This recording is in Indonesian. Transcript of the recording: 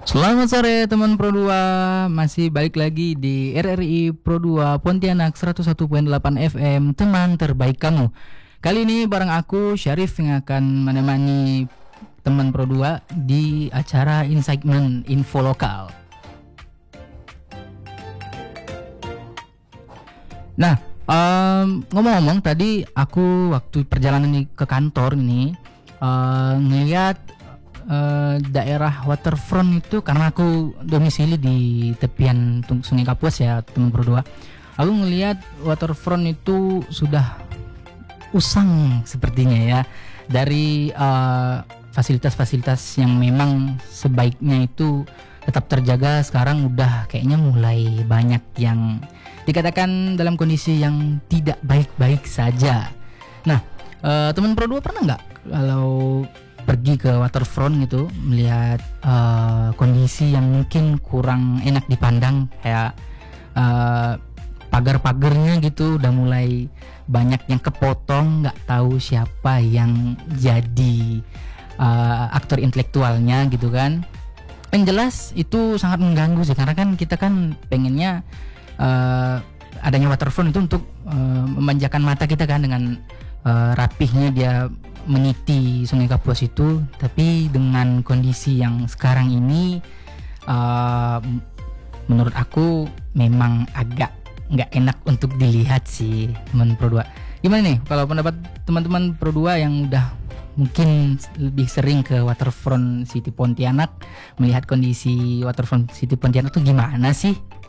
Selamat sore teman Pro 2. Masih balik lagi di RRI Pro 2 Pontianak 101.8 FM, teman terbaik kamu. Kali ini bareng aku Syarif yang akan menemani teman Pro 2 di acara Insight-Men Info Lokal. Nah, ngomong-ngomong tadi aku waktu perjalanan ke kantor ini ngeliat daerah waterfront itu, karena aku domisili di tepian Sungai Kapuas ya teman berdua. Aku ngelihat waterfront itu sudah usang sepertinya ya, dari fasilitas-fasilitas yang memang sebaiknya itu tetap terjaga, sekarang udah kayaknya mulai banyak yang dikatakan dalam kondisi yang tidak baik-baik saja. Nah, teman Pro 2 pernah nggak kalau pergi ke waterfront gitu melihat kondisi yang mungkin kurang enak dipandang, kayak pagar-pagarnya gitu udah mulai banyak yang kepotong, nggak tahu siapa yang jadi aktor intelektualnya gitu kan. Yang jelas itu sangat mengganggu sih, karena kan kita kan pengennya adanya waterfront itu untuk memanjakan mata kita kan, dengan rapihnya dia meniti Sungai Kapuas itu. Tapi dengan kondisi yang sekarang ini menurut aku memang agak nggak enak untuk dilihat sih teman Pro 2. Gimana nih kalau pendapat teman-teman Pro 2 yang udah mungkin lebih sering ke waterfront City Pontianak, melihat kondisi waterfront City Pontianak tuh gimana sih?